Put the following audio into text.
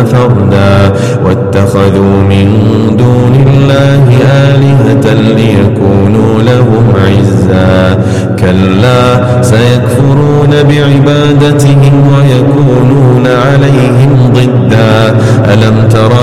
فردا واتخذوا من دون الله آلهة ليكونوا لهم عزا كلا سيكفرون بعبادتهم ويكونون عليهم ضدا ألم تر